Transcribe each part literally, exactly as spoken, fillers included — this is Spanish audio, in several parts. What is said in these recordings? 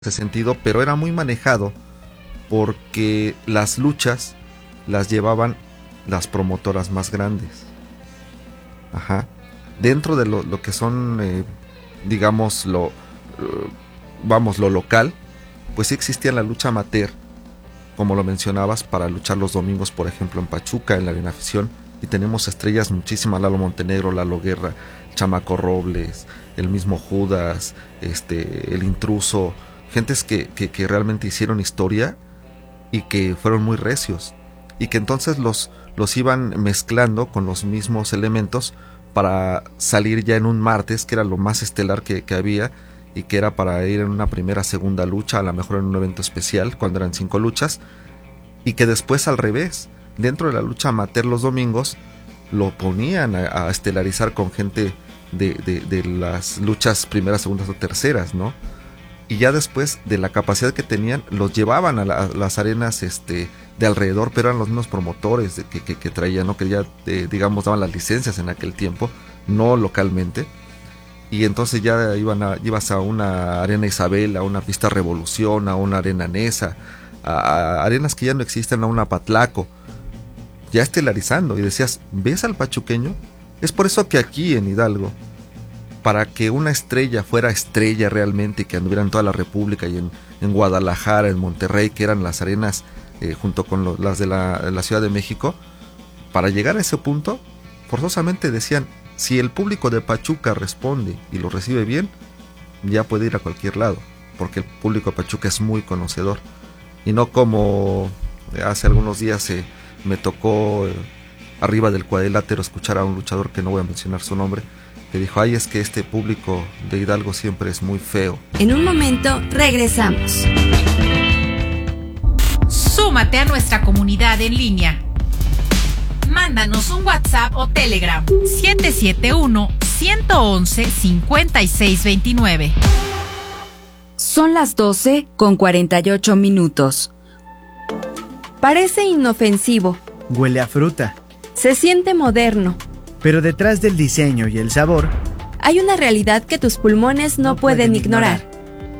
ese sentido, pero era muy manejado porque las luchas las llevaban las promotoras más grandes. Ajá. Dentro de lo, lo que son, eh, digamos, lo, uh, vamos, lo local, pues sí existía la lucha amateur, como lo mencionabas, para luchar los domingos, por ejemplo, en Pachuca, en la Arena Afición, y tenemos estrellas muchísimas: Lalo Montenegro, Lalo Guerra, Chamaco Robles, el mismo Judas, este, el Intruso, gentes que, que, que realmente hicieron historia y que fueron muy recios, y que entonces los, los iban mezclando con los mismos elementos para salir ya en un martes, que era lo más estelar que, que había, y que era para ir en una primera, segunda lucha, a lo mejor en un evento especial, cuando eran cinco luchas, y que después al revés, dentro de la lucha amateur los domingos, lo ponían a, a estelarizar con gente de, de, de las luchas primeras, segundas o terceras, ¿no? Y ya después de la capacidad que tenían, los llevaban a, la, a las arenas este, de alrededor, pero eran los mismos promotores de, que, que, que traían, ¿no? Que ya, eh, digamos, daban las licencias en aquel tiempo, no localmente. Y entonces ya iban a, ibas a una arena Isabel, a una pista Revolución, a una arena Nesa, a, a arenas que ya no existen, a una Patlaco, ya estelarizando. Y decías, ¿ves al pachuqueño? Es por eso que aquí en Hidalgo, para que una estrella fuera estrella realmente y que anduviera en toda la República, y en, en Guadalajara, en Monterrey, que eran las arenas eh, junto con lo, las de la, de la Ciudad de México, para llegar a ese punto, forzosamente decían, si el público de Pachuca responde y lo recibe bien, ya puede ir a cualquier lado, porque el público de Pachuca es muy conocedor, y no como hace algunos días eh, me tocó eh, arriba del cuadrilátero escuchar a un luchador que no voy a mencionar su nombre, que dijo, ay, es que este público de Hidalgo siempre es muy feo. En un momento regresamos. Súmate a nuestra comunidad en línea. Mándanos un WhatsApp o Telegram siete siete uno, uno uno uno, cinco seis dos nueve. Son las doce con cuarenta y ocho minutos. Parece inofensivo. Huele a fruta. Se siente moderno. Pero detrás del diseño y el sabor, hay una realidad que tus pulmones no, no pueden, pueden ignorar. ignorar.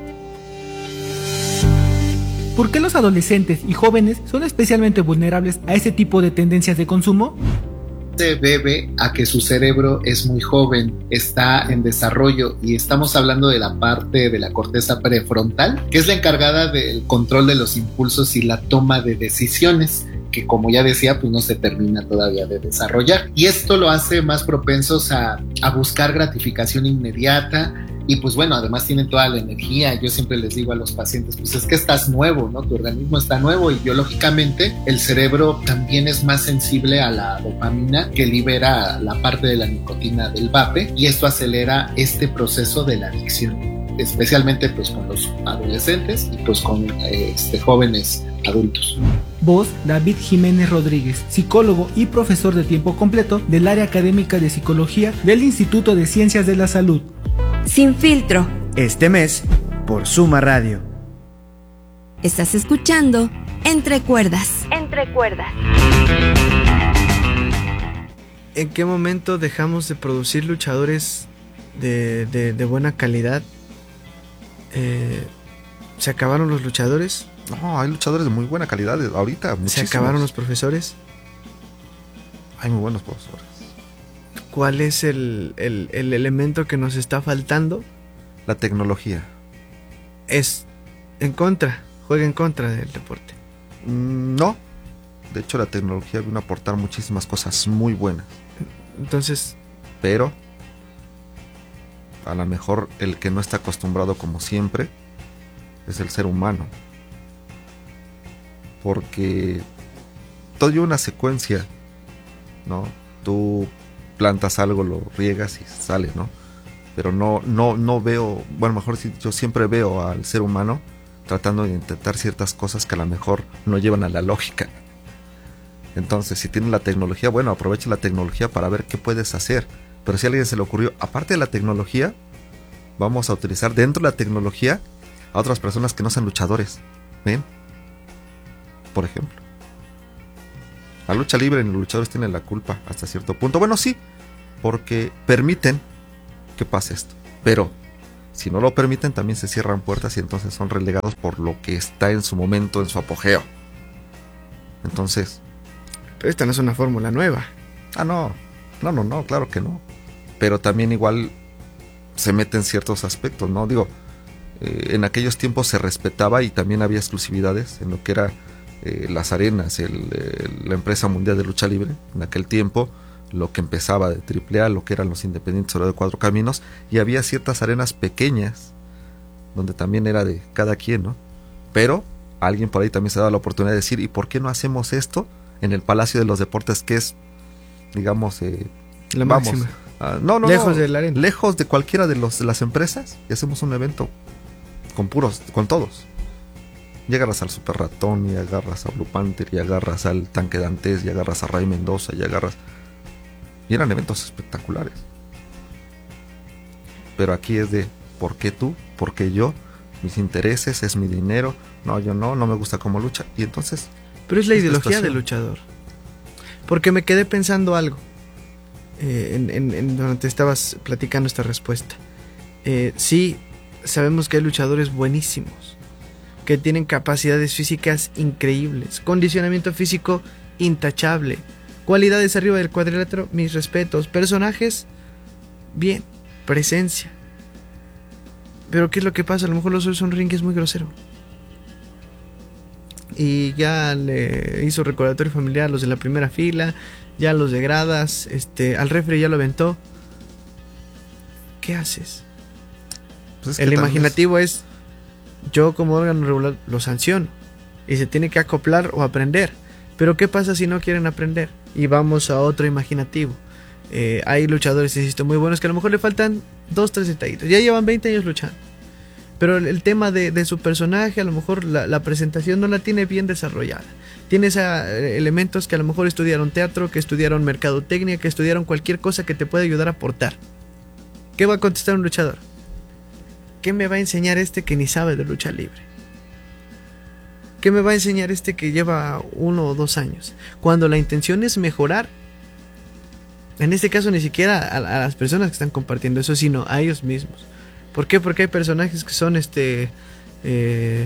¿Por qué los adolescentes y jóvenes son especialmente vulnerables a este tipo de tendencias de consumo? Se debe a que su cerebro es muy joven, está en desarrollo, y estamos hablando de la parte de la corteza prefrontal, que es la encargada del control de los impulsos y la toma de decisiones, que como ya decía, pues no se termina todavía de desarrollar, y esto lo hace más propensos a, a buscar gratificación inmediata. Y pues bueno, además tienen toda la energía. Yo siempre les digo a los pacientes, pues es que estás nuevo, ¿no? Tu organismo está nuevo, y biológicamente el cerebro también es más sensible a la dopamina, que libera la parte de la nicotina del vape, y esto acelera este proceso de la adicción, especialmente pues con los adolescentes y pues con eh, este, jóvenes adultos. Voz, David Jiménez Rodríguez, psicólogo y profesor de tiempo completo del área académica de psicología del Instituto de Ciencias de la Salud. Sin filtro. Este mes, por Suma Radio. Estás escuchando Entre Cuerdas. Entre Cuerdas. ¿En qué momento dejamos de producir luchadores de, de, de buena calidad? Eh, ¿Se acabaron los luchadores? No, hay luchadores de muy buena calidad ahorita. ¿Se acabaron los profesores? Hay muy buenos profesores. ¿Cuál es el, el, el elemento que nos está faltando? La tecnología. Es en contra, juega en contra del deporte. Mm, no, de hecho la tecnología vino a aportar muchísimas cosas muy buenas. Entonces, pero a lo mejor el que no está acostumbrado, como siempre, es el ser humano, porque todo lleva una secuencia, ¿no? Tú plantas algo, lo riegas y sale, ¿no? Pero no, no, no veo, bueno, mejor si yo siempre veo al ser humano tratando de intentar ciertas cosas que a lo mejor no llevan a la lógica. Entonces, si tienes la tecnología, bueno, aprovecha la tecnología para ver qué puedes hacer. Pero si a alguien se le ocurrió, aparte de la tecnología, vamos a utilizar dentro de la tecnología a otras personas que no sean luchadores. ¿Ven? Por ejemplo. La lucha libre, los luchadores tienen la culpa hasta cierto punto. Bueno, sí, porque permiten que pase esto. Pero Si no lo permiten, también se cierran puertas y entonces son relegados por lo que está en su momento, en su apogeo. Entonces... Pero esta no es una fórmula nueva. Ah, no. No, no, no, claro que no. Pero también igual se meten ciertos aspectos, ¿no? Digo, eh, en aquellos tiempos se respetaba y también había exclusividades en lo que era eh, las arenas, el, el, la empresa mundial de lucha libre, en aquel tiempo, lo que empezaba de triple A, lo que eran los independientes oro de Cuatro Caminos, y había ciertas arenas pequeñas, donde también era de cada quien, ¿no? Pero alguien por ahí también se daba la oportunidad de decir, ¿y por qué no hacemos esto en el Palacio de los Deportes, que es, digamos, eh, la vamos, máxima? Uh, no, no, lejos no, de la arena, lejos de cualquiera de, los, de las empresas, y hacemos un evento con puros, con todos. Y agarras al Super Ratón, y agarras a Blue Panther, y agarras al Tanque Dantes, y agarras a Ray Mendoza, y agarras... Y eran eventos espectaculares. Pero aquí es de, ¿por qué tú? ¿Por qué yo? Mis intereses, es mi dinero. No, yo no, no me gusta cómo lucha. Y entonces... Pero es la ideología del luchador. Porque me quedé pensando algo. Eh, en, en, en donde estabas platicando esta respuesta. Eh, sí, sabemos que hay luchadores buenísimos, que tienen capacidades físicas increíbles, condicionamiento físico intachable, cualidades arriba del cuadrilátero, mis respetos, personajes, bien, presencia. Pero ¿qué es lo que pasa? A lo mejor los Olson Ring es muy grosero. Y ya le hizo recordatorio familiar a los de la primera fila, ya los de gradas, este, al refri ya lo aventó. ¿Qué haces? Pues es el imaginativo es... es, yo como órgano regular lo sanciono y se tiene que acoplar o aprender. Pero ¿qué pasa si no quieren aprender? Y vamos a otro imaginativo. Eh, hay luchadores, insisto, muy buenos que a lo mejor le faltan dos, tres detallitos. Ya llevan veinte años luchando. Pero el, el tema de, de su personaje, a lo mejor la, la presentación no la tiene bien desarrollada. Tiene esa, eh, elementos que a lo mejor estudiaron teatro, que estudiaron mercadotecnia, que estudiaron cualquier cosa que te pueda ayudar a aportar. ¿Qué va a contestar un luchador? ¿Qué me va a enseñar este que ni sabe de lucha libre? ¿Qué me va a enseñar este que lleva uno o dos años? Cuando la intención es mejorar. En este caso ni siquiera a, a las personas que están compartiendo eso, sino a ellos mismos. ¿Por qué? Porque hay personajes que son este eh,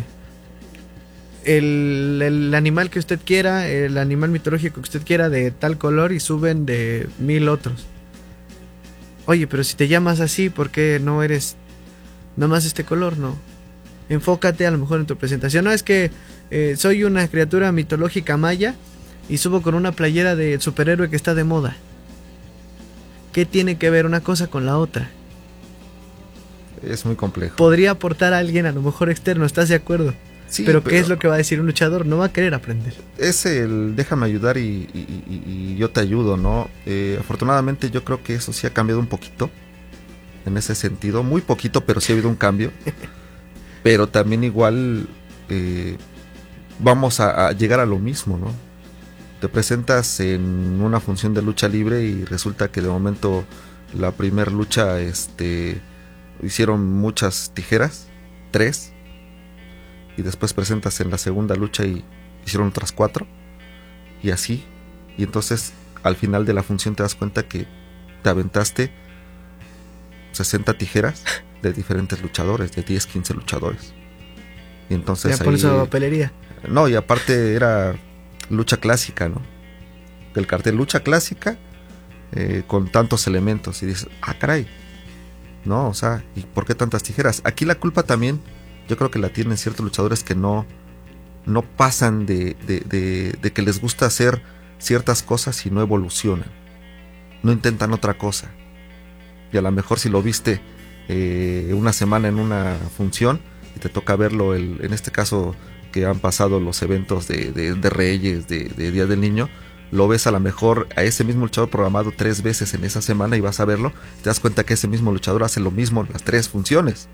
el, el animal que usted quiera, el animal mitológico que usted quiera de tal color y suben de mil otros. Oye, pero si te llamas así, ¿por qué no eres nomás este color? No. Enfócate a lo mejor en tu presentación. No es que eh, soy una criatura mitológica maya y subo con una playera de superhéroe que está de moda. ¿Qué tiene que ver una cosa con la otra? Es muy complejo. Podría aportar a alguien a lo mejor externo, ¿estás de acuerdo? Sí, pero, pero ¿qué es lo que va a decir un luchador? No va a querer aprender. Es el déjame ayudar y, y, y, y yo te ayudo, ¿no? Eh, afortunadamente yo creo que eso sí ha cambiado un poquito. En ese sentido, muy poquito, pero sí ha habido un cambio. Pero también igual eh, vamos a, a llegar a lo mismo, ¿no? Te presentas en una función de lucha libre y resulta que de momento la primer lucha este, hicieron muchas tijeras, tres, y después presentas en la segunda lucha y hicieron otras cuatro, y así, y entonces al final de la función te das cuenta que te aventaste sesenta tijeras de diferentes luchadores, de diez, quince luchadores. Y entonces ya por eso papelería. No, y aparte era lucha clásica, ¿no? El cartel lucha clásica eh, con tantos elementos. Y dices, ah, caray. No, o sea, ¿y por qué tantas tijeras? Aquí la culpa también, yo creo que la tienen ciertos luchadores que no, no pasan de, de, de, de que les gusta hacer ciertas cosas y no evolucionan. No intentan otra cosa. Y a lo mejor si lo viste eh, una semana en una función y te toca verlo, el, en este caso que han pasado los eventos de, de, de Reyes, de, de Día del Niño, lo ves a lo mejor a ese mismo luchador programado tres veces en esa semana y vas a verlo, te das cuenta que ese mismo luchador hace lo mismo en las tres funciones.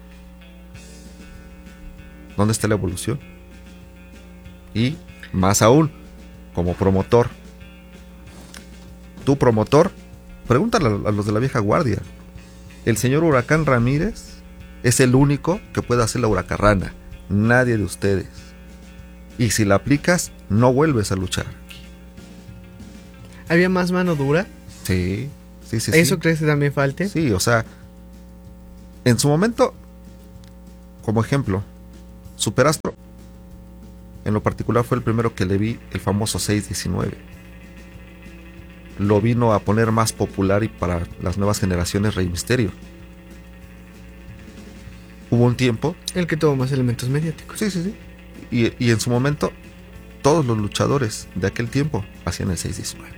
¿Dónde está la evolución? Y más aún, como promotor, tu promotor, pregúntale a los de la vieja guardia. El señor Huracán Ramírez es el único que puede hacer la huracarrana, nadie de ustedes. Y si la aplicas, no vuelves a luchar. ¿Había más mano dura? Sí, sí, sí. ¿Eso sí. crees que también falte? Sí, o sea, en su momento como ejemplo, Superastro, en lo particular fue el primero que le vi, el famoso seis diecinueve. Lo vino a poner más popular y para las nuevas generaciones Rey Misterio. Hubo un tiempo... El que tuvo más elementos mediáticos. Sí, sí, sí. Y, y en su momento, todos los luchadores de aquel tiempo hacían el seis diecinueve.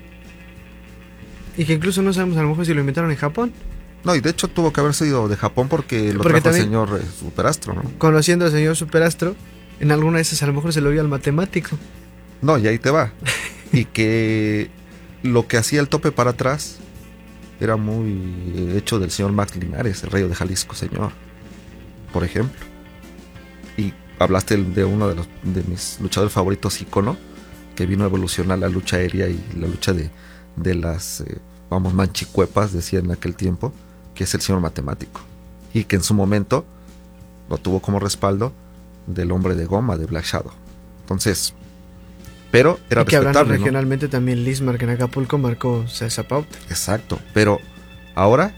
Y que incluso no sabemos a lo mejor si lo inventaron en Japón. No, y de hecho tuvo que haber sido de Japón porque lo porque trajo el también, señor eh, Superastro, ¿no? Conociendo al señor Superastro, en alguna de esas a lo mejor se lo vio al matemático. No, y ahí te va. Y que lo que hacía el tope para atrás era muy hecho del señor Max Linares, el rey de Jalisco, señor. Por ejemplo. Y hablaste de uno de, los, de mis luchadores favoritos, Icono, que vino a evolucionar la lucha aérea y la lucha de, de las, eh, vamos, manchicuepas, decía en aquel tiempo, que es el señor matemático. Y que en su momento lo tuvo como respaldo del hombre de goma, de Black Shadow. Entonces, pero era y que respetable, hablando ¿no? regionalmente también Lismark en Acapulco marcó o sea, esa pauta. Exacto, pero ahora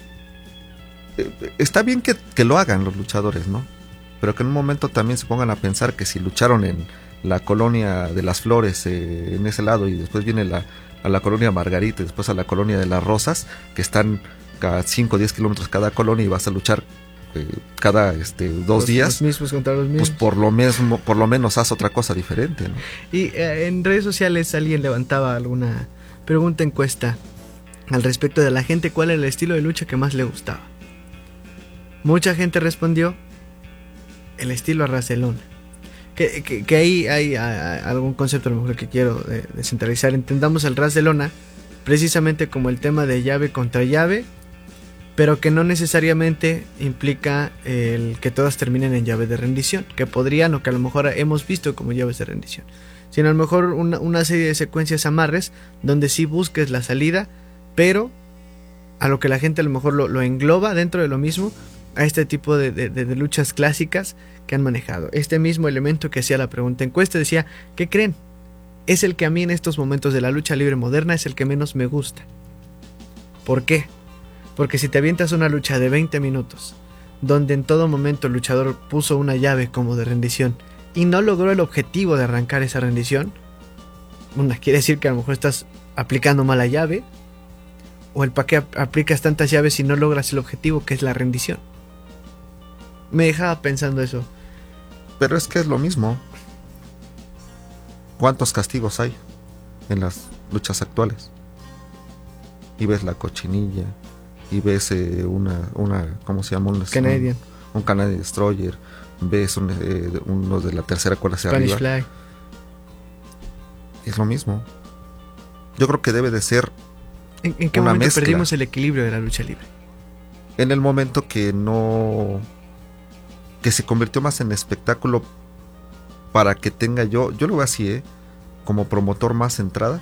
eh, está bien que, que lo hagan los luchadores, ¿no? Pero que en un momento también se pongan a pensar que si lucharon en la colonia de las Flores, eh, en ese lado, y después viene la, a la colonia Margarita y después a la colonia de las Rosas, que están a cinco o diez kilómetros cada colonia y vas a luchar eh, cada este, dos los, días, los mismos contra los mismos. pues por lo, mismo, por lo menos haz otra cosa diferente, ¿no? Y eh, en redes sociales alguien levantaba alguna pregunta, encuesta al respecto de la gente, cuál era el estilo de lucha que más le gustaba. Mucha gente respondió el estilo Arracelona. Que, que, que ahí hay a, a, algún concepto a lo mejor que quiero de, descentralizar. Entendamos el ras de lona precisamente como el tema de llave contra llave, pero que no necesariamente implica el que todas terminen en llave de rendición, que podrían o que a lo mejor hemos visto como llaves de rendición, sino a lo mejor una, una serie de secuencias amarres donde sí busques la salida, pero a lo que la gente a lo mejor lo, lo engloba dentro de lo mismo, a este tipo de, de, de luchas clásicas que han manejado. Este mismo elemento que hacía la pregunta encuesta decía, ¿qué creen? Es el que a mí en estos momentos de la lucha libre moderna es el que menos me gusta. ¿Por qué? Porque si te avientas una lucha de veinte minutos, donde en todo momento el luchador puso una llave como de rendición y no logró el objetivo de arrancar esa rendición, una quiere decir que a lo mejor estás aplicando mala llave, o el para qué aplicas tantas llaves y no logras el objetivo que es la rendición. Me dejaba pensando eso. Pero es que es lo mismo. ¿Cuántos castigos hay en las luchas actuales? Y ves la cochinilla, y ves eh, una, una, ¿cómo se llama? Un, Canadian. Un, un Canadian Destroyer, ves un, eh, uno de la tercera cuerda hacia Spanish arriba. Flag. Es lo mismo. Yo creo que debe de ser ¿En, en qué una momento mezcla. perdimos el equilibrio de la lucha libre? En el momento que no... que se convirtió más en espectáculo para que tenga yo, yo lo veo así, ¿eh? Como promotor más entradas.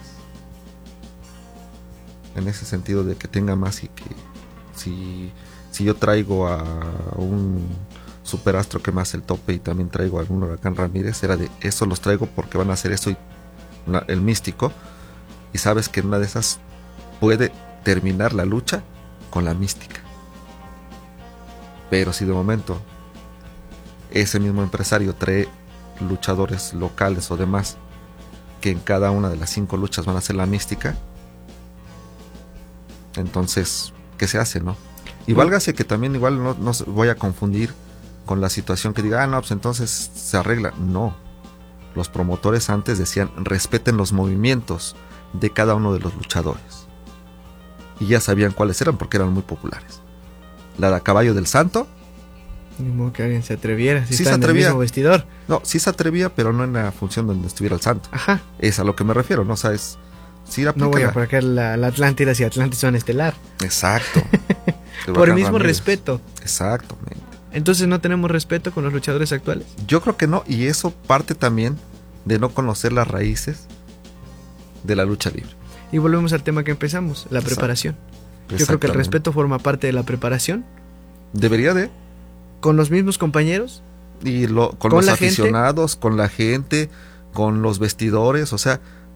En ese sentido de que tenga más y que si, si yo traigo a un Superastro que más el tope y también traigo a algún Huracán Ramírez, era de eso los traigo porque van a hacer eso y una, el místico, y sabes que en una de esas puede terminar la lucha con la mística. Pero si de momento ese mismo empresario trae luchadores locales o demás que en cada una de las cinco luchas van a hacer la mística, entonces, ¿qué se hace, no? Y válgase que también igual no, no voy a confundir con la situación que diga, ah, no, pues entonces se arregla. No, los promotores antes decían, respeten los movimientos de cada uno de los luchadores, y ya sabían cuáles eran porque eran muy populares. La de Caballo del Santo, Ni modo que alguien se atreviera. Si Sí está se en atrevía. el mismo vestidor. no, sí se atrevía, pero no en la función donde estuviera el santo. Ajá. Es a lo que me refiero, ¿no? O sea, es... Sí, No voy a aplícala. poner la, la Atlántida si Atlantis son estelar. Exacto. Por el mismo Ramírez. respeto. Exactamente. Entonces no tenemos respeto con los luchadores actuales. Yo creo que no, y eso parte también de no conocer las raíces de la lucha libre. Y volvemos al tema que empezamos, la Exacto. preparación. Yo creo que el Exactamente. respeto forma parte de la preparación. Debería de. Con los mismos compañeros. Y lo, con, ¿Con los la gente? aficionados, con la gente, con los vestidores, o sea,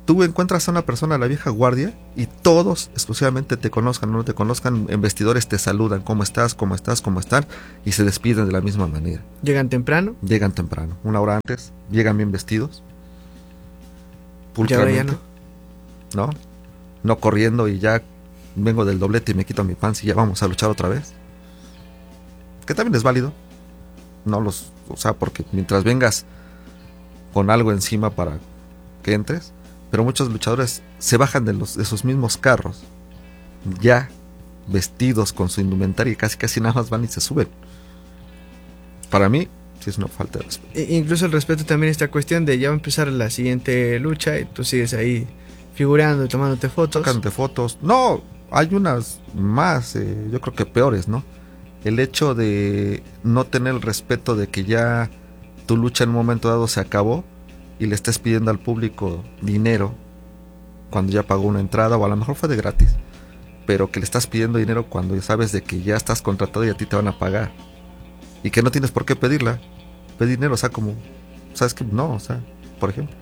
tú encuentras a una persona, la vieja guardia, y todos exclusivamente te conozcan o no te conozcan, en vestidores te saludan, ¿cómo estás? ¿Cómo estás? ¿Cómo están? Y se despiden de la misma manera. ¿Llegan temprano? Llegan temprano, una hora antes, llegan bien vestidos. Ya ahora ya no. ¿No? No corriendo y ya vengo del doblete y me quito mi pants y ya vamos a luchar otra vez. Que también es válido. No los, o sea, porque mientras vengas con algo encima para que entres, pero muchos luchadores se bajan de los de sus mismos carros, ya vestidos con su indumentaria y casi casi nada más van y se suben. Para mí sí es una falta de respeto. E incluso el respeto también, esta cuestión de ya va a empezar la siguiente lucha y tú sigues ahí figurando y tomándote fotos. Tocándote fotos. No, hay unas más, eh, yo creo que peores, ¿no? El hecho de no tener el respeto de que ya tu lucha en un momento dado se acabó y le estés pidiendo al público dinero cuando ya pagó una entrada, o a lo mejor fue de gratis, pero que le estás pidiendo dinero cuando ya sabes de que ya estás contratado y a ti te van a pagar y que no tienes por qué pedirla, pedir dinero, o sea, como, ¿sabes qué? No, o sea, por ejemplo.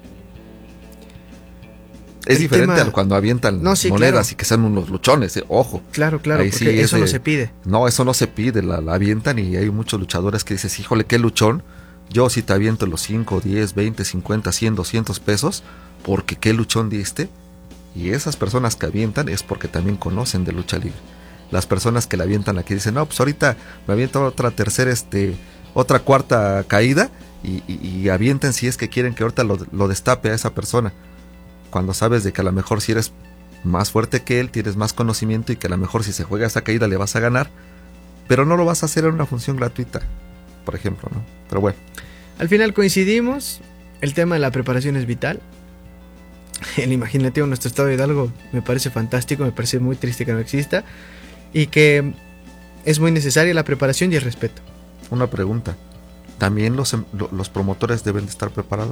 Es el diferente tema... a cuando avientan no, sí, monedas, claro. Y que sean unos luchones, eh, ojo. Claro, claro, ahí porque sí eso de, no se pide. No, eso no se pide, la, la avientan y hay muchos luchadores que dices, híjole, qué luchón. Yo si te aviento los cinco, diez, veinte, cincuenta, cien, doscientos pesos, porque qué luchón diste. Y esas personas que avientan es porque también conocen de lucha libre. Las personas que la avientan aquí dicen, no, pues ahorita me aviento otra tercera, este, otra cuarta caída y, y, y avienten si es que quieren que ahorita lo, lo destape a esa persona. Cuando sabes de que a lo mejor si eres más fuerte que él, tienes más conocimiento y que a lo mejor si se juega esa caída le vas a ganar, pero no lo vas a hacer en una función gratuita, por ejemplo, ¿no? Pero bueno. Al final coincidimos, el tema de la preparación es vital. El imaginativo en nuestro estado de Hidalgo me parece fantástico, me parece muy triste que no exista y que es muy necesaria la preparación y el respeto. Una pregunta, ¿también los, los promotores deben de estar preparados?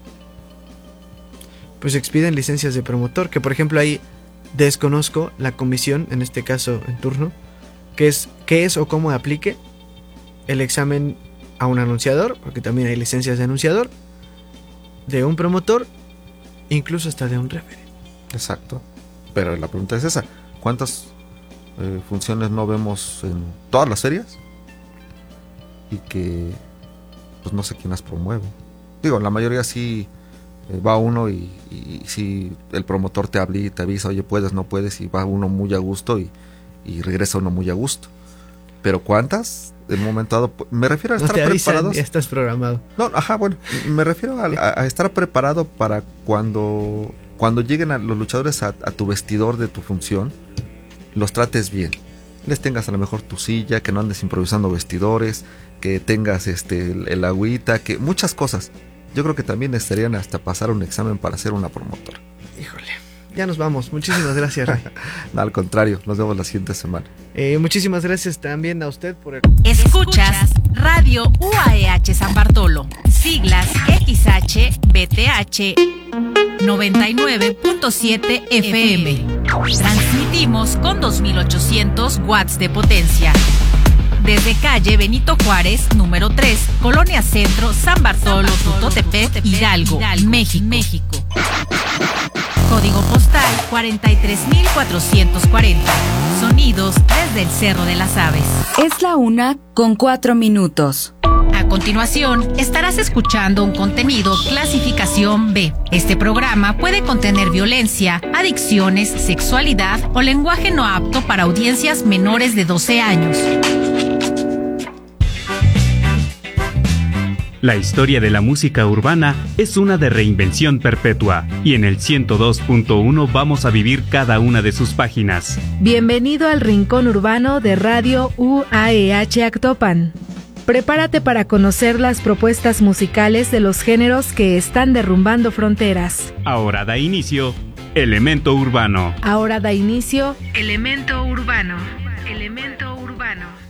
Pues expiden licencias de promotor, que por ejemplo ahí desconozco la comisión, en este caso en turno, que es qué es o cómo aplique el examen a un anunciador, porque también hay licencias de anunciador, de un promotor, incluso hasta de un referee. Exacto, pero la pregunta es esa, ¿cuántas eh, funciones no vemos en todas las ferias? Y que pues no sé quién las promueve. Digo, la mayoría sí eh, va uno y, y, y si el promotor te habla y te avisa, oye, puedes, no puedes, y va uno muy a gusto y, y regresa uno muy a gusto. Pero ¿cuántas? En un momento dado, me refiero a estar no te preparados. Avisan, ya estás programado. No, ajá, bueno, me refiero a, a, a estar preparado para cuando, cuando lleguen a los luchadores a, a tu vestidor de tu función, los trates bien. Les tengas a lo mejor tu silla, que no andes improvisando vestidores, que tengas este el, el agüita, que muchas cosas. Yo creo que también estarían hasta pasar un examen para ser una promotora. Híjole. Ya nos vamos. Muchísimas gracias, Ray. No, al contrario, nos vemos la siguiente semana. Eh, muchísimas gracias también a usted por el... Escuchas Radio U A E H San Bartolo, siglas X H B T H noventa y nueve punto siete F M. Transmitimos con dos mil ochocientos watts de potencia. Desde calle Benito Juárez, número tres, Colonia Centro, San Bartolo, Tutotepec, Hidalgo, México. México. Código postal cuarenta y tres mil cuatrocientos cuarenta. Sonidos desde el Cerro de las Aves. Es la una con cuatro minutos. A continuación, estarás escuchando un contenido clasificación B. Este programa puede contener violencia, adicciones, sexualidad o lenguaje no apto para audiencias menores de doce años. La historia de la música urbana es una de reinvención perpetua y en el ciento dos punto uno vamos a vivir cada una de sus páginas. Bienvenido al Rincón Urbano de Radio U A E H Actopan. Prepárate para conocer las propuestas musicales de los géneros que están derrumbando fronteras. Ahora da inicio Elemento Urbano. Ahora da inicio Elemento Urbano. Elemento Urbano.